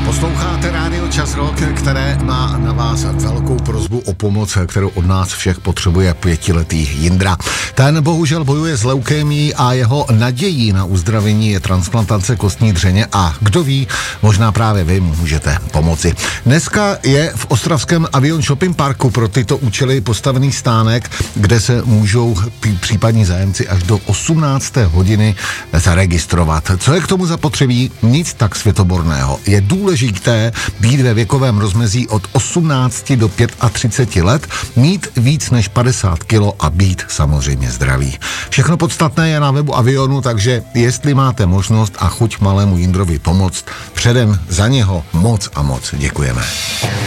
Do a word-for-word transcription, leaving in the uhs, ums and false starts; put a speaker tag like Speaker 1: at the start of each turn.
Speaker 1: Posloucháte Rádio Čas Rock, které má na vás velkou prosbu o pomoc, kterou od nás všech potřebuje pětiletý Jindra. Ten bohužel bojuje s leukémií a jeho nadějí na uzdravení je transplantace kostní dřeně a kdo ví, možná právě vy mu můžete pomoci. Dneska je v ostravském Avion Shopping Parku pro tyto účely postavený stánek, kde se můžou případní zájemci až do osmnácté hodiny zaregistrovat. Co je k tomu zapotřebí? Nic tak světoborného. Je důležité být ve věkovém rozmezí od osmnácti do třiceti pěti let, mít víc než padesát kilo a být samozřejmě zdravý. Všechno podstatné je na webu Avionu, takže jestli máte možnost a chuť malému Jindrovi pomoct, předem za něho moc a moc děkujeme.